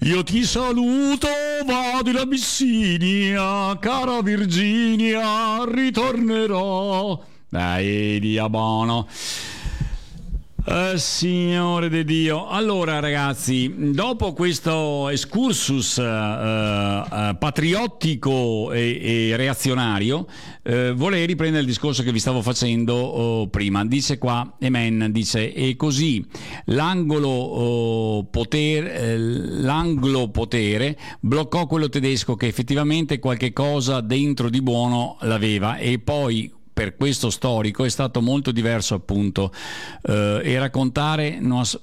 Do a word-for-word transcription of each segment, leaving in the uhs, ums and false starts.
Io ti saluto, vado in Abissinia, cara Virginia, ritornerò. Dai, dia buono. Uh, Signore di Dio. Allora ragazzi, dopo questo excursus uh, uh, patriottico e, e reazionario, uh, vorrei riprendere il discorso che vi stavo facendo uh, prima. Dice qua Emen, dice: e così l'angolo uh, potere, uh, l'anglo potere bloccò quello tedesco che effettivamente qualche cosa dentro di buono l'aveva, e poi per questo storico è stato molto diverso, appunto, eh, e raccontare non, as-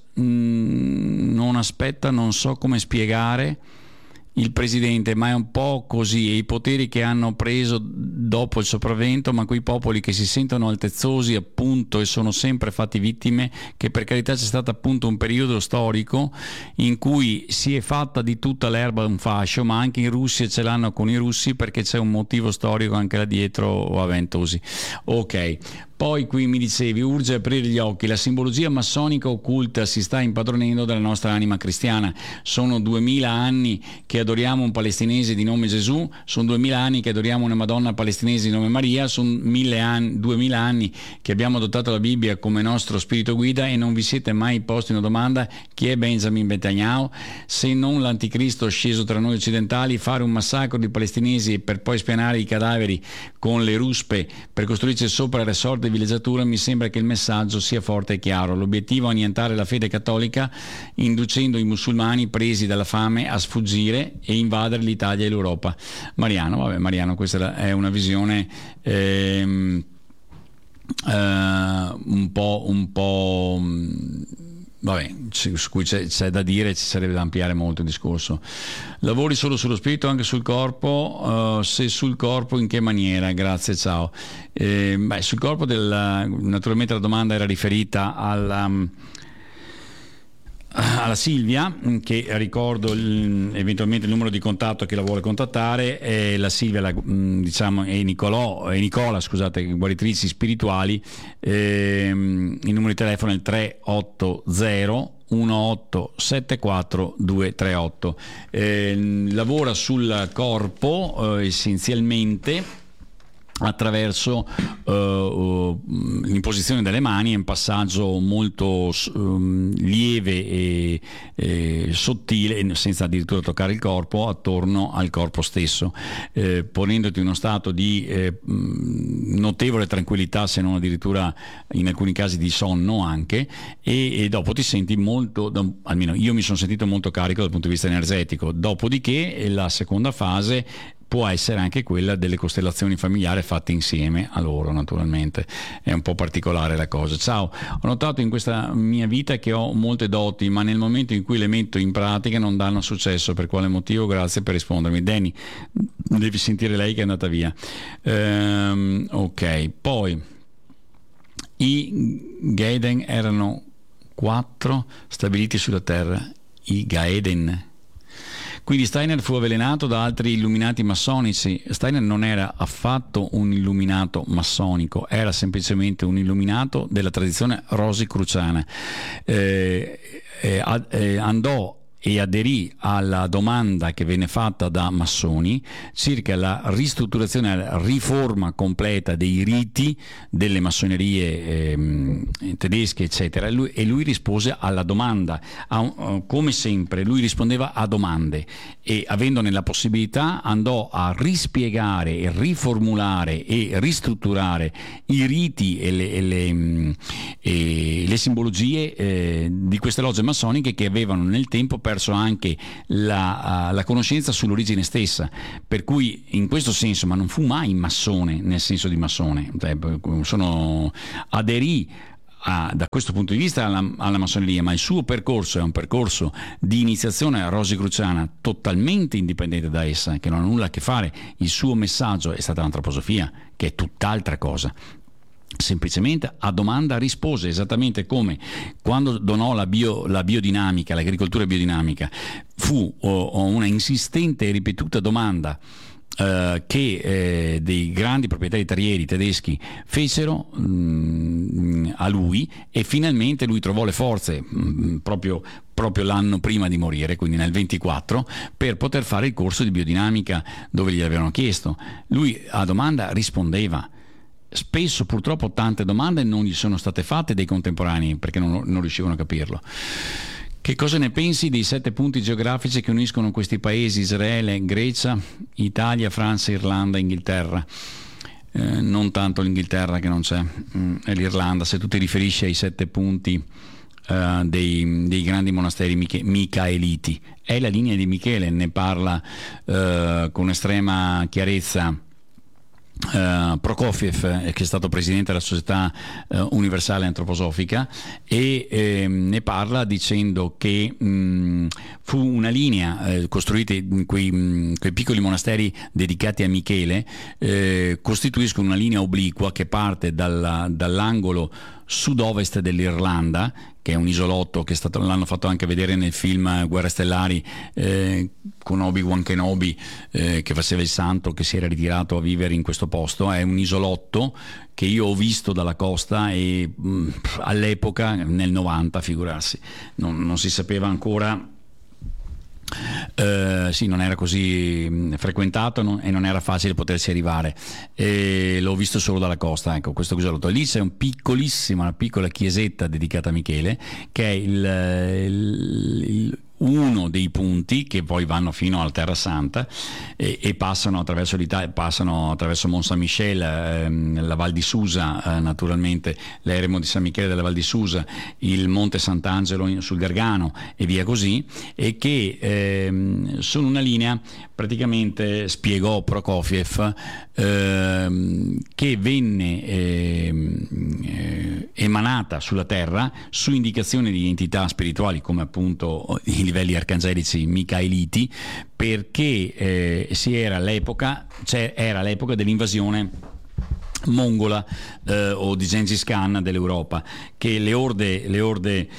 mh, non aspetta, non so come spiegare il presidente, ma è un po' così, e i poteri che hanno preso dopo il sopravvento, ma quei popoli che si sentono altezzosi, appunto, e sono sempre fatti vittime, che per carità c'è stato appunto un periodo storico in cui si è fatta di tutta l'erba un fascio, ma anche in Russia ce l'hanno con i russi, perché c'è un motivo storico anche là dietro a Ventosi. Ok. Poi qui mi dicevi, urge aprire gli occhi, la simbologia massonica occulta si sta impadronendo della nostra anima cristiana. Sono duemila anni che adoriamo un palestinese di nome Gesù, sono duemila anni che adoriamo una Madonna palestinese di nome Maria, sono mille anni, duemila anni che abbiamo adottato la Bibbia come nostro spirito guida, e non vi siete mai posti una domanda: chi è Benjamin Netanyahu? Se non l'anticristo sceso tra noi occidentali, fare un massacro di palestinesi per poi spianare i cadaveri con le ruspe per costruirci sopra il resort di villeggiatura. Mi sembra che il messaggio sia forte e chiaro. L'obiettivo è annientare la fede cattolica, inducendo i musulmani presi dalla fame a sfuggire e invadere l'Italia e l'Europa. Mariano, vabbè, Mariano, questa è una visione ehm, eh, un po' un po' vabbè, su cui c'è, c'è da dire, ci sarebbe da ampliare molto il discorso. Lavori solo sullo spirito, anche sul corpo? Uh, se sul corpo, in che maniera? Grazie, ciao. Eh, beh, sul corpo, del, naturalmente la domanda era riferita alla... Um, alla Silvia, che ricordo il, eventualmente il numero di contatto che la vuole contattare. È la Silvia, la, diciamo, e Nicolò e Nicola, scusate, guaritrici spirituali. Ehm, il numero di telefono è il tre otto zero uno otto sette quattro due tre otto. Eh, lavora sul corpo eh, essenzialmente attraverso uh, uh, l'imposizione delle mani. È un passaggio molto um, lieve e, e sottile, senza addirittura toccare il corpo, attorno al corpo stesso, eh, ponendoti in uno stato di eh, notevole tranquillità, se non addirittura in alcuni casi di sonno anche, e, e dopo ti senti molto, almeno io mi sono sentito molto carico dal punto di vista energetico. Dopodiché la seconda fase può essere anche quella delle costellazioni familiari fatte insieme a loro, naturalmente. È un po' particolare la cosa. Ciao, ho notato in questa mia vita che ho molte doti, ma nel momento in cui le metto in pratica non danno successo. Per quale motivo? Grazie per rispondermi. Danny, devi sentire lei che è andata via. Ehm, ok, poi i Gaeden erano quattro stabiliti sulla Terra. I Gaeden. Quindi Steiner fu avvelenato da altri illuminati massonici. Steiner non era affatto un illuminato massonico, era semplicemente un illuminato della tradizione rosicruciana. Eh, eh, eh, andò e aderì alla domanda che venne fatta da massoni circa la ristrutturazione, la riforma completa dei riti delle massonerie eh, tedesche, eccetera, e lui, e lui rispose alla domanda. A, uh, come sempre lui rispondeva a domande, e avendone la possibilità andò a rispiegare e riformulare e ristrutturare i riti e le, e le, e le simbologie eh, di queste logge massoniche, che avevano nel tempo perso anche la, uh, la conoscenza sull'origine stessa, per cui in questo senso, ma non fu mai massone nel senso di massone, cioè, sono, aderì a, da questo punto di vista alla, alla massoneria, ma il suo percorso è un percorso di iniziazione rosicruciana totalmente indipendente da essa, che non ha nulla a che fare. Il suo messaggio è stata l'antroposofia, che è tutt'altra cosa. Semplicemente a domanda rispose, esattamente come quando donò la, bio, la biodinamica, l'agricoltura biodinamica, fu o, o una insistente e ripetuta domanda eh, che eh, dei grandi proprietari terrieri tedeschi fecero mh, a lui, e finalmente lui trovò le forze mh, proprio proprio l'anno prima di morire, quindi nel ventiquattro, per poter fare il corso di biodinamica dove gli avevano chiesto. Lui a domanda rispondeva. Spesso purtroppo tante domande non gli sono state fatte dai contemporanei perché non, non riuscivano a capirlo. Che cosa ne pensi dei sette punti geografici che uniscono questi paesi: Israele, Grecia, Italia, Francia, Irlanda, Inghilterra? Eh, non tanto l'Inghilterra che non c'è, mm, è l'Irlanda. Se tu ti riferisci ai sette punti Uh, dei, dei grandi monasteri miche, micaeliti, è la linea di Michele, ne parla uh, con estrema chiarezza uh, Prokofiev, eh, che è stato presidente della Società uh, Universale Antroposofica, e eh, ne parla dicendo che mh, fu una linea eh, costruita in quei, mh, quei piccoli monasteri dedicati a Michele, eh, costituiscono una linea obliqua che parte dalla, dall'angolo sud-ovest dell'Irlanda, che è un isolotto che è stato, l'hanno fatto anche vedere nel film Guerre Stellari, eh, con Obi-Wan Kenobi, eh, che faceva il santo, che si era ritirato a vivere in questo posto. È un isolotto che io ho visto dalla costa, e mh, all'epoca, nel novanta, figurarsi, non, non si sapeva ancora. Uh, sì, non era così mh, frequentato, non, e non era facile potersi arrivare, e l'ho visto solo dalla costa. Ecco, questo isolotto lì c'è un piccolissima, una piccola chiesetta dedicata a Michele, che è il, il, il uno dei punti che poi vanno fino alla Terra Santa, e, e passano attraverso l'Italia, passano attraverso Mont Saint-Michel, ehm, la Val di Susa, eh, naturalmente l'eremo di San Michele della Val di Susa, il Monte Sant'Angelo sul Gargano e via così, e che ehm, sono una linea, praticamente spiegò Prokofiev, ehm, che venne ehm, eh, emanata sulla Terra su indicazione di entità spirituali come appunto i livelli arcangelici micaeliti, perché eh, si era all'epoca, cioè era l'epoca dell'invasione mongola eh, o di Gengis Khan dell'Europa, che le orde, le orde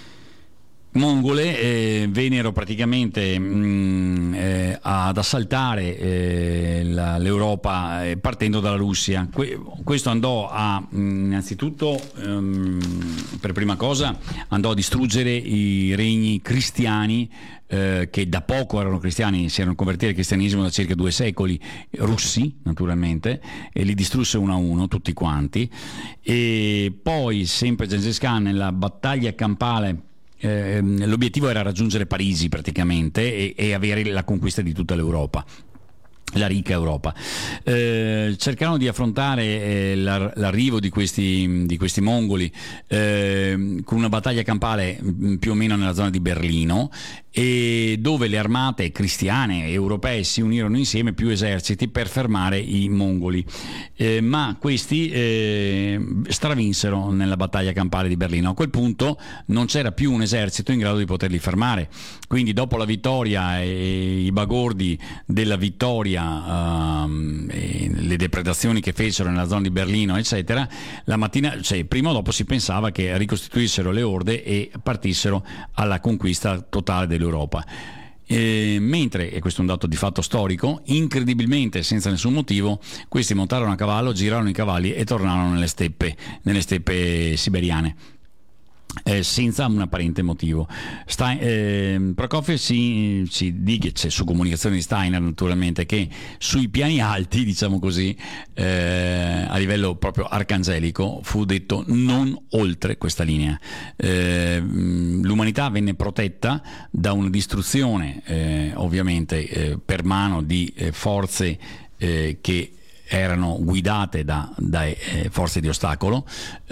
mongole eh, vennero praticamente mh, eh, ad assaltare eh, la, l'Europa eh, partendo dalla Russia. Que- questo andò a mh, innanzitutto um, per prima cosa andò a distruggere i regni cristiani eh, che da poco erano cristiani, si erano convertiti al cristianesimo da circa due secoli, russi naturalmente, e li distrusse uno a uno tutti quanti. E poi sempre Gengis Khan nella battaglia campale, Eh, l'obiettivo era raggiungere Parigi praticamente e, e avere la conquista di tutta l'Europa, la ricca Europa. Eh, cercarono di affrontare eh, l'ar- l'arrivo di questi, di questi mongoli eh, con una battaglia campale mh, più o meno nella zona di Berlino, e dove le armate cristiane e europee si unirono insieme, più eserciti, per fermare i mongoli, eh, ma questi eh, stravinsero nella battaglia campale di Berlino. A quel punto non c'era più un esercito in grado di poterli fermare, quindi dopo la vittoria e i bagordi della vittoria, um, e le depredazioni che fecero nella zona di Berlino eccetera, la mattina, cioè prima o dopo, si pensava che ricostituissero le orde e partissero alla conquista totale dell'Europa. Eh, mentre, e questo è un dato di fatto storico, incredibilmente senza nessun motivo, questi montarono a cavallo, girarono i cavalli e tornarono nelle steppe, nelle steppe siberiane. Eh, senza un apparente motivo. Stein, eh, Prokofiev si, si dice su comunicazione di Steiner naturalmente che sui piani alti, diciamo così, eh, a livello proprio arcangelico, fu detto non oltre questa linea. Eh, l'umanità venne protetta da una distruzione eh, ovviamente eh, per mano di eh, forze eh, che erano guidate da, da eh, forze di ostacolo,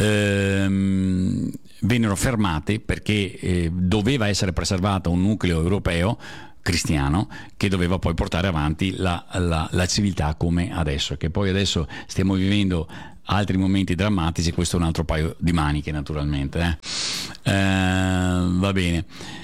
ehm, vennero fermate perché eh, doveva essere preservato un nucleo europeo cristiano che doveva poi portare avanti la, la, la civiltà come adesso, che poi adesso stiamo vivendo altri momenti drammatici. Questo è un altro paio di maniche naturalmente. Eh? Eh, va bene.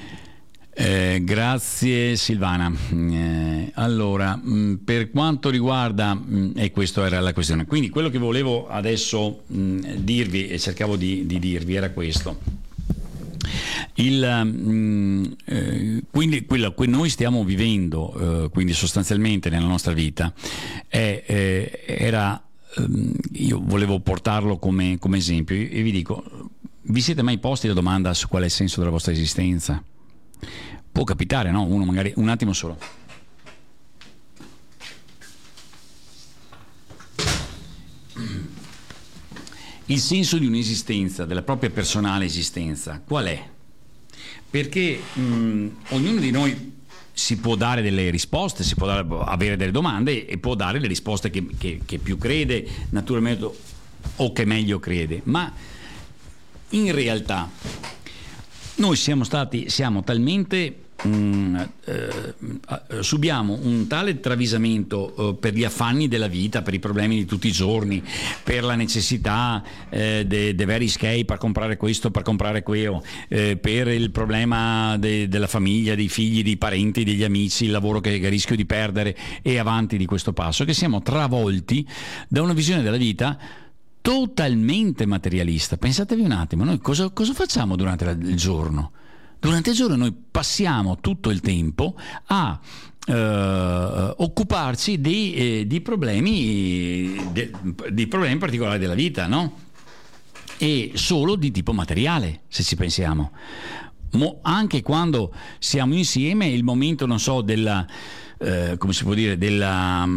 Eh, grazie Silvana. Eh, allora, mh, per quanto riguarda, mh, e questa era la questione, quindi quello che volevo adesso mh, dirvi e cercavo di, di dirvi era questo. Il, mm, eh, quindi quello che noi stiamo vivendo, eh, quindi sostanzialmente nella nostra vita, è, eh, era, ehm, io volevo portarlo come, come esempio e vi dico, vi siete mai posti la domanda su qual è il senso della vostra esistenza? Può capitare, no? Uno magari, un attimo solo. Il senso di un'esistenza, della propria personale esistenza, qual è? Perché mh, ognuno di noi si può dare delle risposte, si può dare, avere delle domande e può dare le risposte che, che, che più crede, naturalmente, o che meglio crede, ma in realtà noi siamo stati, siamo talmente... Mm, eh, subiamo un tale travisamento eh, per gli affanni della vita, per i problemi di tutti i giorni, per la necessità eh, de, de vari escape per comprare questo, per comprare quello, eh, per il problema de, della famiglia, dei figli, dei parenti, degli amici, il lavoro che, che rischio di perdere e avanti di questo passo, che siamo travolti da una visione della vita totalmente materialista. Pensatevi un attimo, noi cosa, cosa facciamo durante la, il giorno? Durante il giorno noi passiamo tutto il tempo a eh, occuparci di, eh, di problemi de, di problemi particolari della vita, no? E solo di tipo materiale, se ci pensiamo. Mo, anche quando siamo insieme, il momento, non so, della eh, come si può dire, della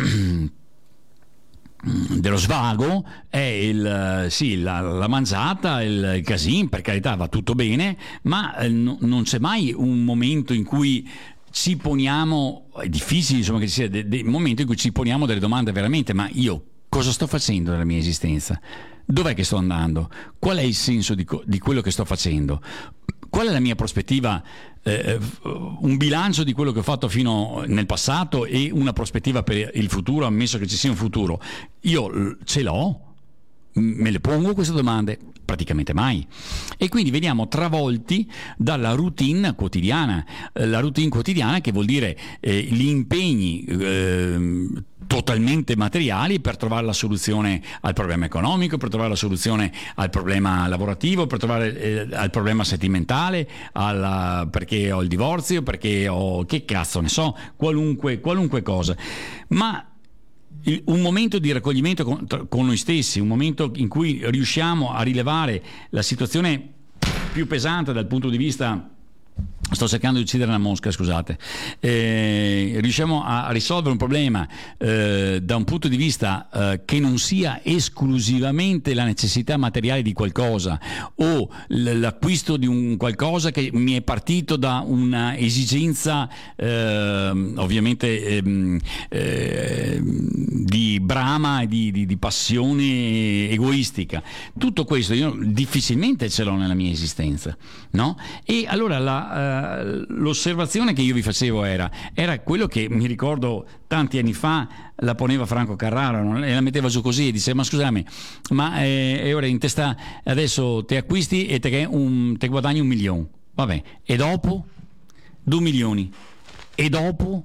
dello svago è il, sì, la, la mangiata, il, il casin, per carità va tutto bene, ma eh, no, non c'è mai un momento in cui ci poniamo, è difficile insomma che ci sia dei de momenti in cui ci poniamo delle domande veramente, ma io cosa sto facendo nella mia esistenza? Dov'è che sto andando? Qual è il senso di, di quello che sto facendo? Qual è la mia prospettiva, eh, un bilancio di quello che ho fatto fino nel passato e una prospettiva per il futuro, ammesso che ci sia un futuro? Io ce l'ho? Me le pongo queste domande? Praticamente mai. E quindi veniamo travolti dalla routine quotidiana, eh, la routine quotidiana che vuol dire eh, gli impegni eh, totalmente materiali per trovare la soluzione al problema economico, per trovare la soluzione al problema lavorativo, per trovare eh, al problema sentimentale, alla, perché ho il divorzio, perché ho, che cazzo ne so, qualunque, qualunque cosa. Ma un momento di raccoglimento con, con noi stessi, un momento in cui riusciamo a rilevare la situazione più pesante dal punto di vista... Sto cercando di uccidere una mosca, scusate. Eh, riusciamo a risolvere un problema eh, da un punto di vista eh, che non sia esclusivamente la necessità materiale di qualcosa o l'acquisto di un qualcosa che mi è partito da una esigenza eh, ovviamente eh, eh, di brama e di, di, di passione egoistica. Tutto questo io difficilmente ce l'ho nella mia esistenza, no? E allora la l'osservazione che io vi facevo era, era quello che mi ricordo tanti anni fa la poneva Franco Carraro e la metteva giù così e diceva: ma scusami, ma eh, ora in testa adesso te acquisti e te, un, te guadagni un milione, vabbè, e dopo due milioni, e dopo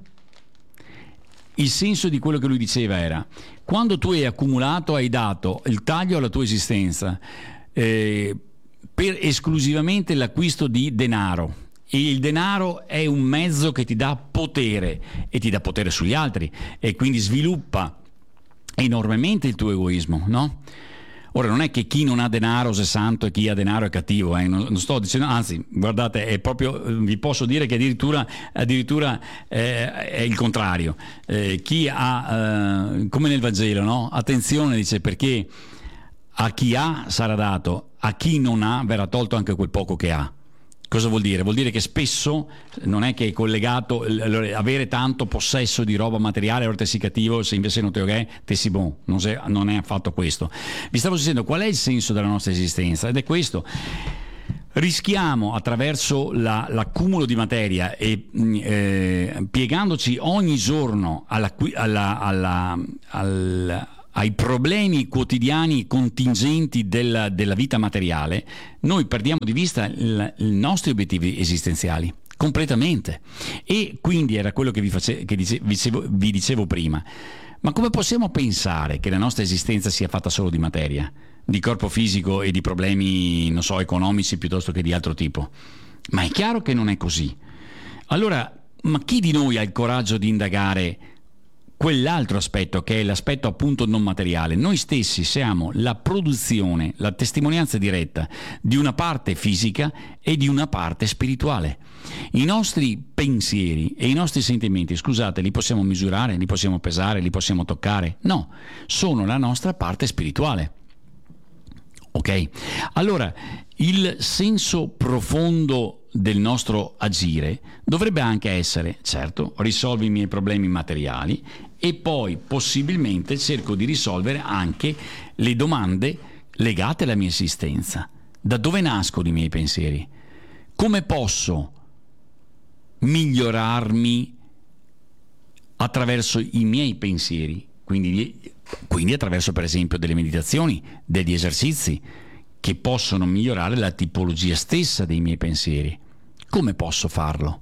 il senso di quello che lui diceva era: quando tu hai accumulato, hai dato il taglio alla tua esistenza eh, per esclusivamente l'acquisto di denaro. E il denaro è un mezzo che ti dà potere e ti dà potere sugli altri e quindi sviluppa enormemente il tuo egoismo, no? Ora non è che chi non ha denaro sia santo e chi ha denaro è cattivo, eh? non, non sto dicendo, anzi guardate, è proprio, vi posso dire che addirittura, addirittura eh, è il contrario. Eh, chi ha, eh, come nel Vangelo, no? Attenzione, dice, perché a chi ha sarà dato, a chi non ha verrà tolto anche quel poco che ha. Cosa vuol dire? Vuol dire che spesso non è che è collegato avere tanto possesso di roba materiale, ora te si cattivo, se invece non te lo è, te si bon, non, se, non è affatto questo. Vi stavo dicendo qual è il senso della nostra esistenza, ed è questo. Rischiamo attraverso la, l'accumulo di materia e eh, piegandoci ogni giorno alla, alla, alla, alla ai problemi quotidiani contingenti della, della vita materiale, noi perdiamo di vista il, i nostri obiettivi esistenziali completamente. E quindi era quello che vi, face, che dice, vi, dicevo, vi dicevo prima: ma come possiamo pensare che la nostra esistenza sia fatta solo di materia, di corpo fisico e di problemi, non so, economici piuttosto che di altro tipo? Ma è chiaro che non è così. Allora, ma chi di noi ha il coraggio di indagare quell'altro aspetto, che è l'aspetto appunto non materiale? Noi stessi siamo la produzione, la testimonianza diretta di una parte fisica e di una parte spirituale. I nostri pensieri e i nostri sentimenti, scusate, li possiamo misurare, li possiamo pesare, li possiamo toccare? No, sono la nostra parte spirituale. Ok? Allora, il senso profondo del nostro agire dovrebbe anche essere, certo, risolvo i miei problemi materiali e poi possibilmente cerco di risolvere anche le domande legate alla mia esistenza. Da dove nascono i miei pensieri? Come posso migliorarmi attraverso i miei pensieri? Quindi, quindi attraverso per esempio delle meditazioni, degli esercizi che possono migliorare la tipologia stessa dei miei pensieri. Come posso farlo?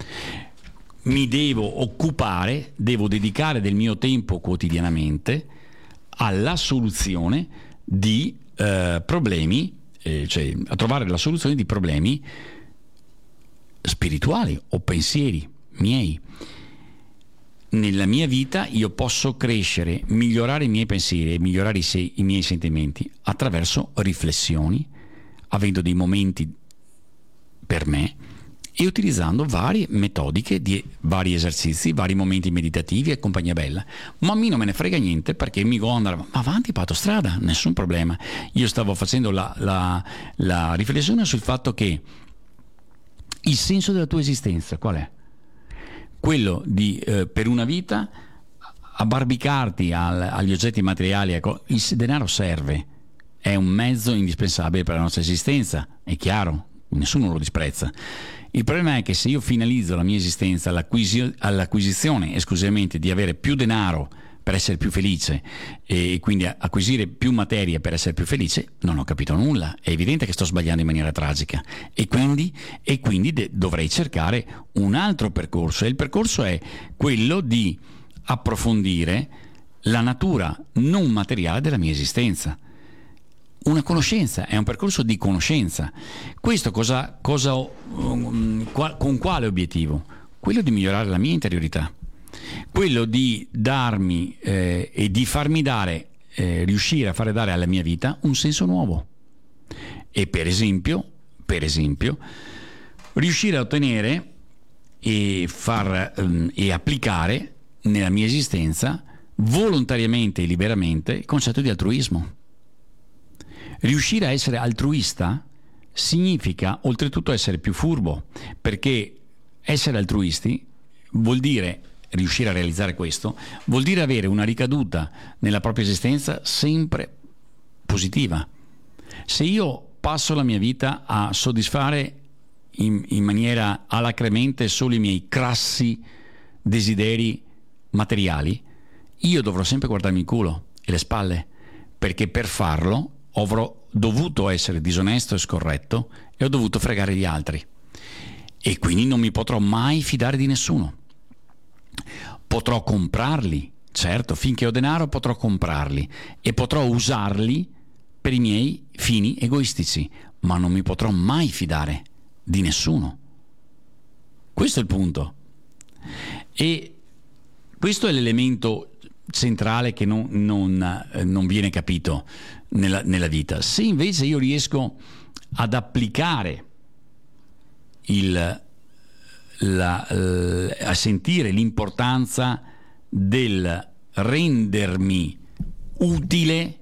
Mi devo occupare, devo dedicare del mio tempo quotidianamente alla soluzione di eh, problemi, eh, cioè a trovare la soluzione di problemi spirituali o pensieri miei. Nella mia vita io posso crescere, migliorare i miei pensieri e migliorare i, se- i miei sentimenti attraverso riflessioni, avendo dei momenti per me e utilizzando varie metodiche, di vari esercizi, vari momenti meditativi e compagnia bella. Ma a me non me ne frega niente, perché mi go andare avanti per autostrada, nessun problema. Io stavo facendo la, la, la riflessione sul fatto che il senso della tua esistenza qual è? Quello di eh, per una vita abbarbicarti al, agli oggetti materiali. Ecco, il denaro serve, è un mezzo indispensabile per la nostra esistenza, è chiaro, nessuno lo disprezza. Il problema è che se io finalizzo la mia esistenza all'acquisi- all'acquisizione esclusivamente di avere più denaro per essere più felice e quindi acquisire più materia per essere più felice, non ho capito nulla. È evidente che sto sbagliando in maniera tragica e quindi, e quindi de- dovrei cercare un altro percorso, e il percorso è quello di approfondire la natura non materiale della mia esistenza. Una conoscenza, è un percorso di conoscenza. Questo cosa, cosa um, qual, con quale obiettivo? Quello di migliorare la mia interiorità, quello di darmi eh, e di farmi dare, eh, riuscire a fare dare alla mia vita un senso nuovo. E per esempio, per esempio, riuscire a ottenere e far um, e applicare nella mia esistenza volontariamente e liberamente il concetto di altruismo. Riuscire a essere altruista significa oltretutto essere più furbo, perché essere altruisti vuol dire, riuscire a realizzare questo, vuol dire avere una ricaduta nella propria esistenza sempre positiva. Se io passo la mia vita a soddisfare in, in maniera alacremente solo i miei crassi desideri materiali, io dovrò sempre guardarmi il culo e le spalle, perché per farlo avrò dovuto essere disonesto e scorretto e ho dovuto fregare gli altri, e quindi non mi potrò mai fidare di nessuno. Potrò comprarli, certo, finché ho denaro potrò comprarli e potrò usarli per i miei fini egoistici, ma non mi potrò mai fidare di nessuno. Questo è il punto, e questo è l'elemento centrale che non, non, eh, non viene capito nella, nella vita. Se invece io riesco ad applicare il, la, eh, a sentire l'importanza del rendermi utile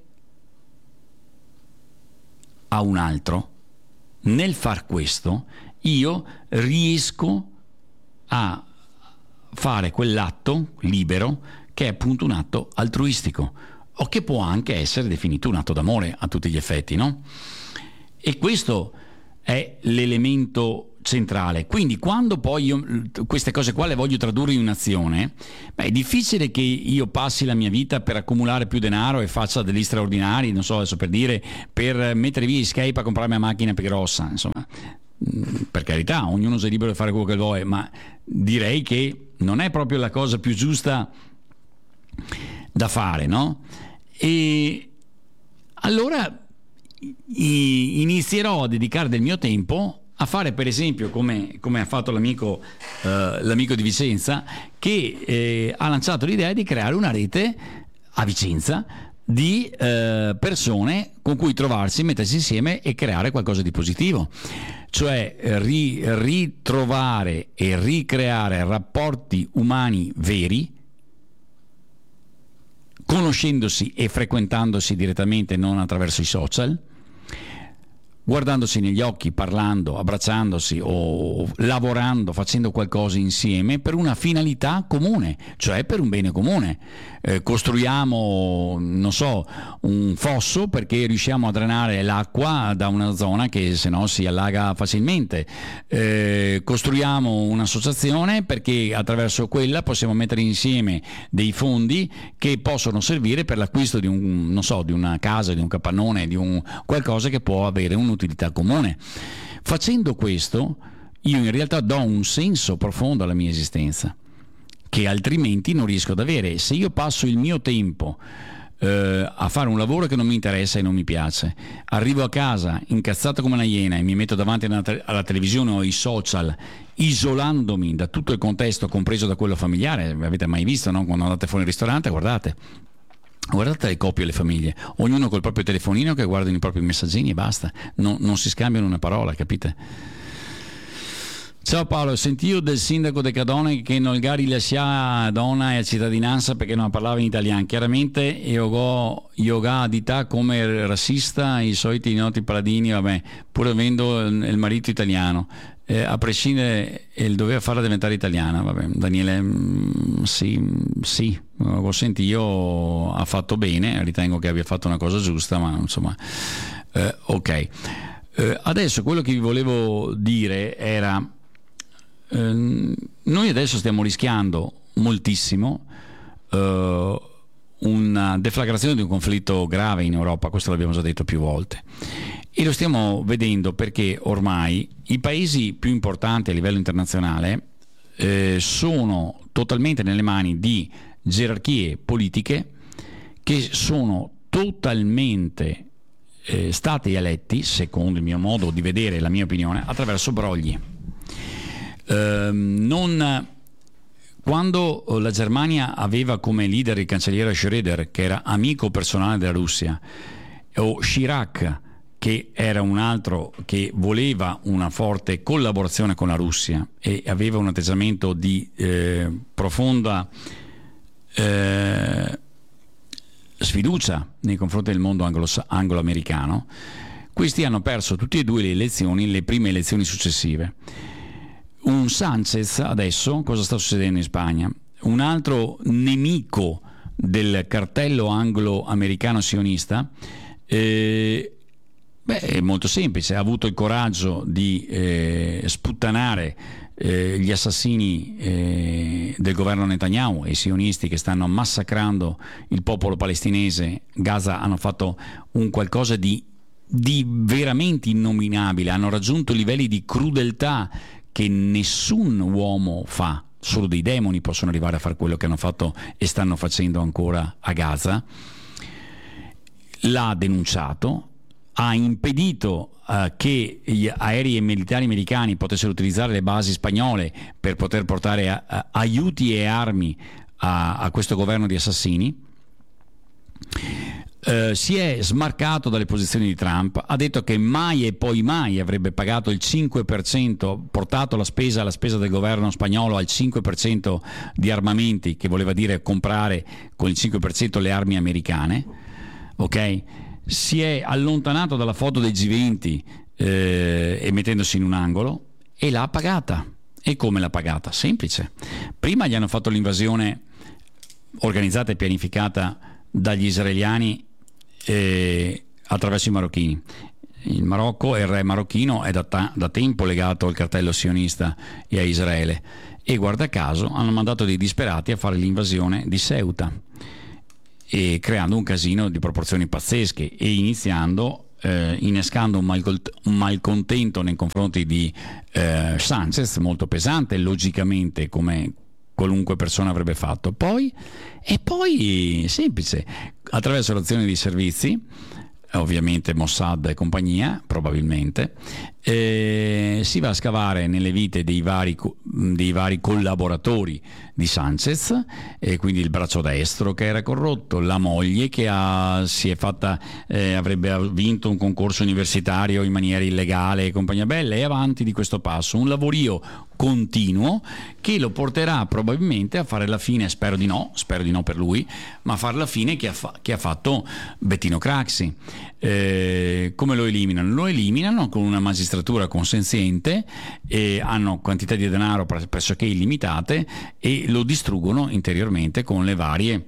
a un altro, nel far questo io riesco a fare quell'atto libero che è appunto un atto altruistico, o che può anche essere definito un atto d'amore a tutti gli effetti, no? E questo è l'elemento centrale. Quindi quando poi io queste cose qua le voglio tradurre in un'azione, beh, è difficile che io passi la mia vita per accumulare più denaro e faccia degli straordinari, non so, adesso per dire, per mettere via Escape a comprarmi una macchina più grossa, insomma. Per carità, ognuno è libero di fare quello che vuole, ma direi che non è proprio la cosa più giusta da fare, no? E allora inizierò a dedicare del mio tempo a fare per esempio come, come ha fatto l'amico, eh, l'amico di Vicenza, che eh, ha lanciato l'idea di creare una rete a Vicenza di eh, persone con cui trovarsi, mettersi insieme e creare qualcosa di positivo, cioè ri, ritrovare e ricreare rapporti umani veri, conoscendosi e frequentandosi direttamente, non attraverso i social, guardandosi negli occhi, parlando, abbracciandosi o lavorando, facendo qualcosa insieme per una finalità comune, cioè per un bene comune. Eh, costruiamo, non so, un fosso perché riusciamo a drenare l'acqua da una zona che se no si allaga facilmente. Eh, costruiamo un'associazione perché attraverso quella possiamo mettere insieme dei fondi che possono servire per l'acquisto di un, non so, di una casa, di un capannone, di un qualcosa che può avere un'utilità comune. Facendo questo, io in realtà do un senso profondo alla mia esistenza, che altrimenti non riesco ad avere. Se io passo il mio tempo eh, a fare un lavoro che non mi interessa e non mi piace, arrivo a casa incazzato come una iena e mi metto davanti alla, te- alla televisione o ai social, isolandomi da tutto il contesto, compreso da quello familiare. Avete mai visto, no? Quando andate fuori al ristorante, guardate guardate le coppie e le famiglie, ognuno col proprio telefonino che guardano i propri messaggini e basta, non, non si scambiano una parola, capite? Ciao Paolo, sentivo del sindaco de Cadone che non gari lascia donna e cittadinanza perché non parlava in italiano. Chiaramente io yoga di ta come razzista, i soliti noti paladini, vabbè, pur avendo il marito italiano. Eh, a prescindere, il doveva farla diventare italiana, vabbè, Daniele, mh, sì, sì, lo senti, io ha fatto bene, ritengo che abbia fatto una cosa giusta, ma insomma, eh, ok. Eh, adesso quello che vi volevo dire era, eh, noi adesso stiamo rischiando moltissimo eh, una deflagrazione di un conflitto grave in Europa, questo l'abbiamo già detto più volte. E lo stiamo vedendo perché ormai i paesi più importanti a livello internazionale eh, sono totalmente nelle mani di gerarchie politiche che sono totalmente eh, stati eletti, secondo il mio modo di vedere e la mia opinione, attraverso brogli. Eh, non... Quando la Germania aveva come leader il cancelliere Schröder, che era amico personale della Russia, o Chirac, che era un altro che voleva una forte collaborazione con la Russia e aveva un atteggiamento di eh, profonda eh, sfiducia nei confronti del mondo anglo- anglo-americano, questi hanno perso tutti e due le elezioni, le prime elezioni successive. Un Sánchez adesso, cosa sta succedendo in Spagna? Un altro nemico del cartello anglo-americano sionista, eh, beh, è molto semplice, ha avuto il coraggio di eh, sputtanare eh, gli assassini eh, del governo Netanyahu e i sionisti che stanno massacrando il popolo palestinese. Gaza hanno fatto un qualcosa di, di veramente innominabile, hanno raggiunto livelli di crudeltà che nessun uomo fa, solo dei demoni possono arrivare a fare quello che hanno fatto e stanno facendo ancora a Gaza. L'ha denunciato, ha impedito uh, che gli aerei militari americani potessero utilizzare le basi spagnole per poter portare a, a, aiuti e armi a, a questo governo di assassini. Uh, si è smarcato dalle posizioni di Trump, ha detto che mai e poi mai avrebbe pagato il cinque per cento, portato la spesa, la spesa del governo spagnolo al cinque per cento di armamenti, che voleva dire comprare con il cinque per cento le armi americane, ok? Si è allontanato dalla foto dei G venti eh, e mettendosi in un angolo e l'ha pagata. E come l'ha pagata? Semplice. Prima gli hanno fatto l'invasione organizzata e pianificata dagli israeliani eh, attraverso i marocchini. Il Marocco e il re marocchino è da, ta- da tempo legato al cartello sionista e a Israele, e guarda caso hanno mandato dei disperati a fare l'invasione di Ceuta, e creando un casino di proporzioni pazzesche e iniziando, eh, innescando un, malcol- un malcontento nei confronti di eh, Sánchez molto pesante, logicamente, come qualunque persona avrebbe fatto. Poi, e poi, semplice, attraverso l'azione dei servizi, ovviamente Mossad e compagnia, probabilmente, eh, si va a scavare nelle vite dei vari, dei vari collaboratori di Sanchez, e quindi il braccio destro che era corrotto, la moglie che ha, si è fatta, eh, avrebbe vinto un concorso universitario in maniera illegale e compagnia bella, e avanti di questo passo, un lavorio continuo che lo porterà probabilmente a fare la fine, spero di no, spero di no per lui, ma a fare la fine che ha, fa- che ha fatto Bettino Craxi. Eh, come lo eliminano? Lo eliminano con una magistratura consenziente, e hanno quantità di denaro pressoché illimitate, e lo distruggono interiormente con le varie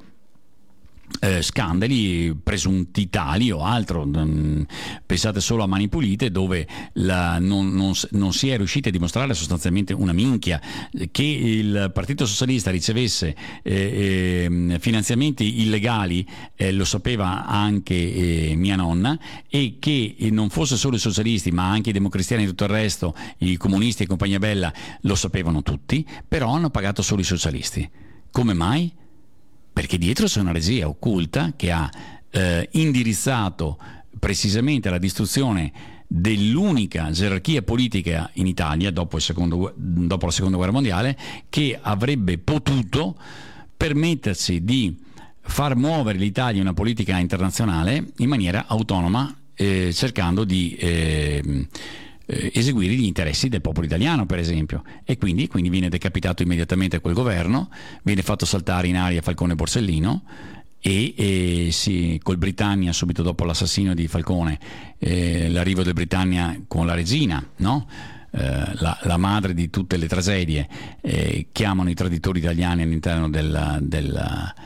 Eh, scandali presunti tali o altro. Pensate solo a Mani Pulite, dove la, non, non, non si è riusciti a dimostrare sostanzialmente una minchia. Che il Partito Socialista ricevesse eh, eh, finanziamenti illegali, eh, lo sapeva anche eh, mia nonna, e che non fosse solo i socialisti ma anche i democristiani e tutto il resto, i comunisti e compagnia bella, lo sapevano tutti, però hanno pagato solo i socialisti. Come mai? Perché dietro c'è una regia occulta che ha eh, indirizzato precisamente alla distruzione dell'unica gerarchia politica in Italia dopo, il secondo, dopo la seconda guerra mondiale, che avrebbe potuto permettersi di far muovere l'Italia in una politica internazionale in maniera autonoma, eh, cercando di eh, eseguire gli interessi del popolo italiano, per esempio. E quindi, quindi viene decapitato immediatamente quel governo, viene fatto saltare in aria Falcone e Borsellino, e, e si, col Britannia, subito dopo l'assassinio di Falcone, eh, l'arrivo del Britannia con la regina, no? eh, la, la madre di tutte le tragedie, eh, chiamano i traditori italiani all'interno del, del,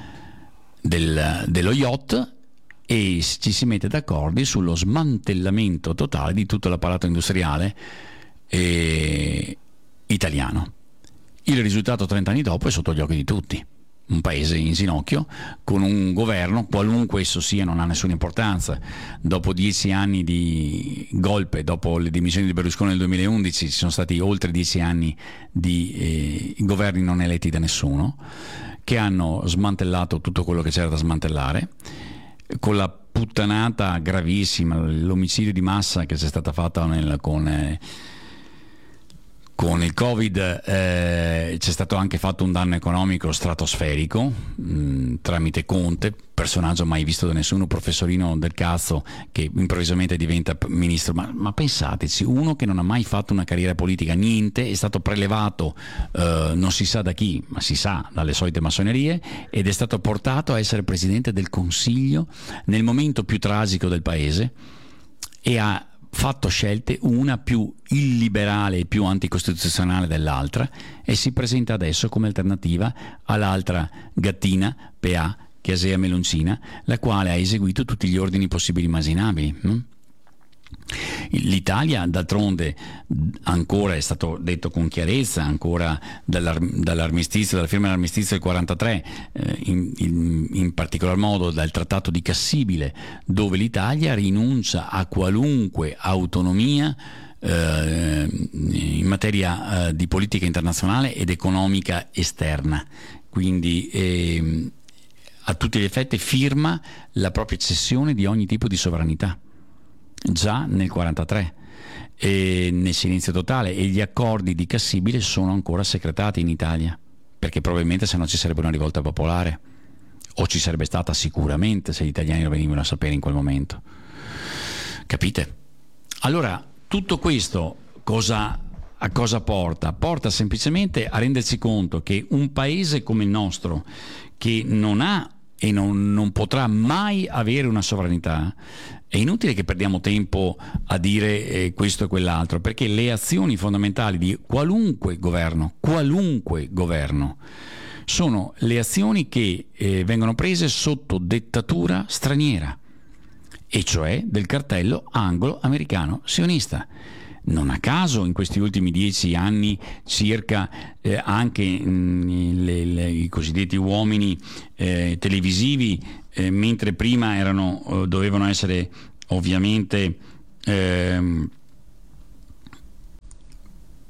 del, dello yacht, e ci si mette d'accordo sullo smantellamento totale di tutto l'apparato industriale eh, italiano. Il risultato trent'anni dopo è sotto gli occhi di tutti. Un paese in ginocchio, con un governo, qualunque esso sia, non ha nessuna importanza. Dopo dieci anni di golpe, dopo le dimissioni di Berlusconi nel duemilaundici, ci sono stati oltre dieci anni di eh, governi non eletti da nessuno, che hanno smantellato tutto quello che c'era da smantellare, con la puttanata gravissima, l'omicidio di massa che c'è stata fatta nel, con, eh, con il Covid, eh, c'è stato anche fatto un danno economico stratosferico mh, tramite Conte, personaggio mai visto da nessuno, professorino del cazzo che improvvisamente diventa ministro. Ma, ma pensateci, uno che non ha mai fatto una carriera politica, niente, è stato prelevato eh, non si sa da chi, ma si sa dalle solite massonerie, ed è stato portato a essere presidente del Consiglio nel momento più tragico del paese, e ha fatto scelte, una più illiberale e più anticostituzionale dell'altra, e si presenta adesso come alternativa all'altra gattina P A, Chiasea Meloncina, la quale ha eseguito tutti gli ordini possibili e immaginabili. L'Italia, d'altronde, ancora è stato detto con chiarezza, ancora dall'ar- dall'armistizio, dalla firma dell'armistizio del quarantatré, eh, in, in, in particolar modo dal Trattato di Cassibile, dove l'Italia rinuncia a qualunque autonomia eh, in materia eh, di politica internazionale ed economica esterna. Quindi eh, a tutti gli effetti firma la propria cessione di ogni tipo di sovranità già nel quarantatré, e nel silenzio totale, e gli accordi di Cassibile sono ancora segretati in Italia, perché probabilmente se no ci sarebbe una rivolta popolare, o ci sarebbe stata sicuramente se gli italiani lo venivano a sapere in quel momento. Capite? Allora, tutto questo cosa, a cosa porta? Porta semplicemente a rendersi conto che un paese come il nostro, che non ha e non, non potrà mai avere una sovranità, è inutile che perdiamo tempo a dire eh, questo e quell'altro, perché le azioni fondamentali di qualunque governo, qualunque governo, sono le azioni che eh, vengono prese sotto dettatura straniera, e cioè del cartello anglo-americano sionista. Non a caso in questi ultimi dieci anni circa eh, anche mh, le, le, i cosiddetti uomini eh, televisivi, eh, mentre prima erano, eh, dovevano essere ovviamente eh,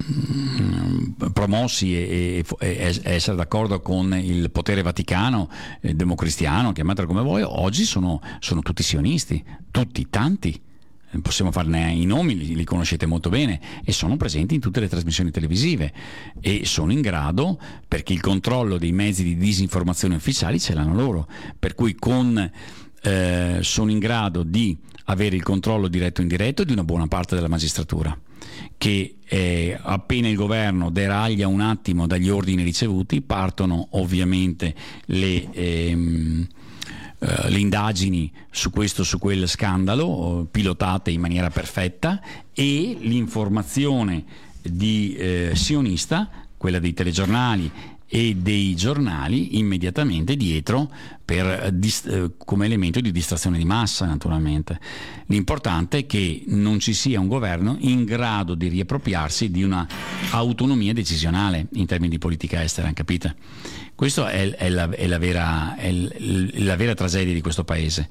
promossi e, e, e essere d'accordo con il potere vaticano, eh, democristiano, chiamatelo come vuoi, oggi sono, sono tutti sionisti, tutti, tanti. Possiamo farne i nomi, li, li conoscete molto bene, e sono presenti in tutte le trasmissioni televisive e sono in grado, perché il controllo dei mezzi di disinformazione ufficiali ce l'hanno loro, per cui con, eh, sono in grado di avere il controllo diretto e indiretto di una buona parte della magistratura, che eh, appena il governo deraglia un attimo dagli ordini ricevuti, partono ovviamente le... Ehm, Uh, le indagini su questo, su quel scandalo, pilotate in maniera perfetta, e l'informazione di eh, sionista, quella dei telegiornali e dei giornali, immediatamente dietro per, dist- eh, come elemento di distrazione di massa, naturalmente. L'importante è che non ci sia un governo in grado di riappropriarsi di una autonomia decisionale in termini di politica estera, capite? Questa è, è, la, è, la vera, è la vera tragedia di questo paese.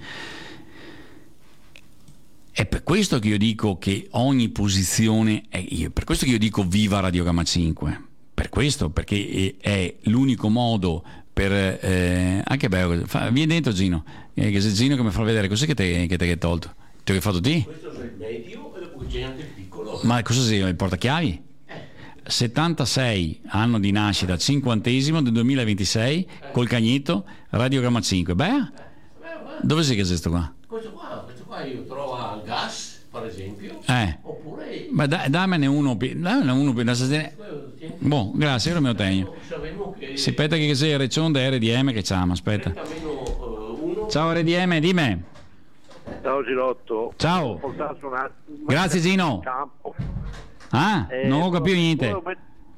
È per questo che io dico che ogni posizione è io, per questo che io dico viva Radio Gamma cinque, per questo, perché è l'unico modo per eh, anche bello. Fa, vieni dentro Gino, eh, che sei Gino che mi fa vedere cos'è che te che hai tolto. Te l'hai fatto te? Questo è il medio e dopo c'è anche il piccolo. Ma cosa sei, il portachiavi? settantasei anno di nascita, cinquantesimo del duemilaventisei, eh. col cagnetto, Radio Gamma cinque. Beh, eh. Dove sei che sei questo qua? Questo qua, questo qua io trovo al gas, per esempio. Eh. Oppure... Ma da, dammene uno, dammene uno per la sostenere. Boh, grazie, io me lo tengo. Che... Si aspetta che sei il Recionde R D M che c'ha, aspetta. Ciao R D M, dimmi. Ciao Girotto. Ciao. Grazie Gino. Ah, eh, non ho capito niente. Met...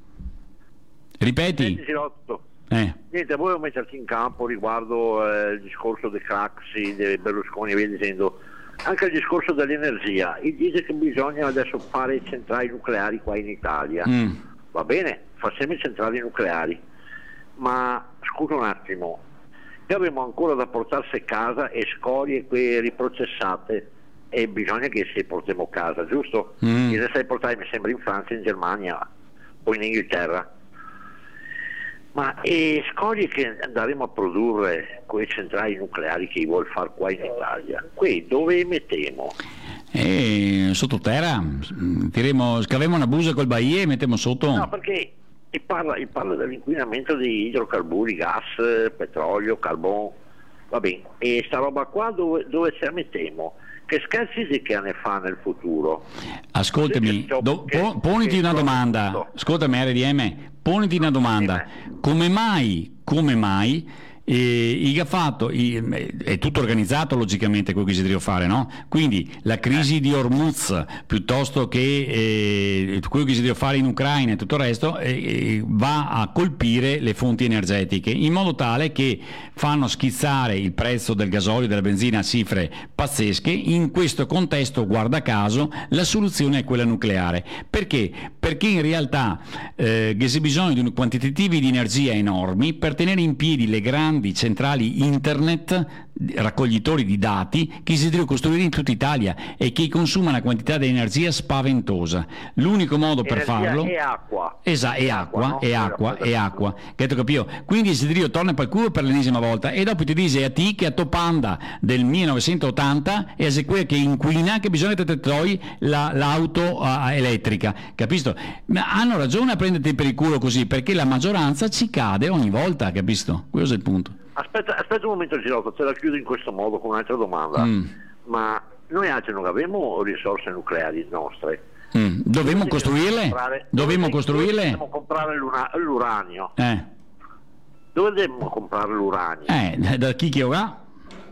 Ripeti. Senti, Girotto. Eh. Niente, volevo metterti in campo riguardo eh, il discorso dei Craxi, di Berlusconi e via dicendo, anche il discorso dell'energia. Il dice che bisogna adesso fare centrali nucleari qua in Italia. Mm. Va bene, facciamo centrali nucleari, ma scusa un attimo, che abbiamo ancora da portarsi a casa e scorie que riprocessate, e bisogna che se portiamo a casa, giusto? Mm. Le sai portare, mi sembra, in Francia, in Germania o in Inghilterra. Ma e scorie che andremo a produrre quelle centrali nucleari che vuol fare qua in Italia, qui dove le mettiamo? Eh, sottoterra, tiremo, scaviamo una busa col baie e mettiamo sotto. No, perché e parla, e parla dell'inquinamento di idrocarburi, gas, petrolio, carbone, va bene, e sta roba qua dove, dove ce la mettiamo? Che scherzi di che ne fa nel futuro? Ascoltami, do, po, poniti una domanda, ascoltami R D M, poniti una domanda, come mai, come mai eh, il fatto, il, è tutto organizzato logicamente quello che si deve fare, no? Quindi la crisi di Hormuz piuttosto che eh, quello che si deve fare in Ucraina e tutto il resto eh, va a colpire le fonti energetiche in modo tale che fanno schizzare il prezzo del gasolio e della benzina a cifre pazzesche. In questo contesto, guarda caso, la soluzione è quella nucleare. Perché? Perché in realtà eh, si ha bisogno di quantitativi di energia enormi per tenere in piedi le grandi centrali internet, raccoglitori di dati, che si deve costruire in tutta Italia e che consuma una quantità di energia spaventosa. L'unico modo per energia farlo è acqua. Esatto, è acqua, no? è acqua, è acqua. Che tu capito? Quindi si deve tornare per il culo per l'ennesima volta e dopo ti dice a te che a Topanda del millenovecentottanta è a quella che inquina che bisogna che te togli la, l'auto uh, elettrica, capisco? Ma hanno ragione a prenderti per il culo così, perché la maggioranza ci cade ogni volta, capisco? Questo è il punto. Aspetta, aspetta un momento Girotto, te la chiudo in questo modo con un'altra domanda. Mm. Ma noi altri non abbiamo risorse nucleari nostre. Mm. Dobbiamo costruirle? Comprare, Dobbiamo dove, costruirle? Dobbiamo comprare l'una, l'uranio. Eh. Dove dobbiamo comprare l'uranio? Eh, da chi che ora?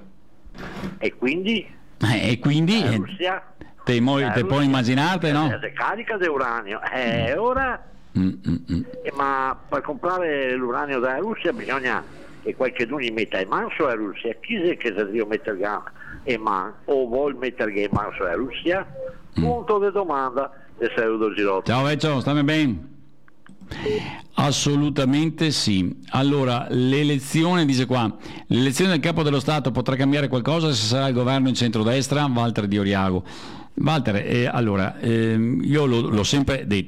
E quindi? Eh, e quindi? La Russia? Te, mo, te puoi immaginare, no? È carica di uranio. Eh, mm. ora... Mm, mm, mm. Eh, ma per comprare l'uranio dalla Russia bisogna che qualcuno gli metta in mano sulla Russia. Chi è che deve mettere in mano o vuol mettere in mano sulla Russia? Mm. Punto di domanda. E saluto Girotto. Ciao Vecchio, stammi bene? Assolutamente sì. Allora, l'elezione, dice qua, l'elezione del capo dello Stato potrà cambiare qualcosa se sarà il governo in centrodestra? Walter Di Oriago. Walter, eh, allora, eh, io lo, l'ho sempre detto.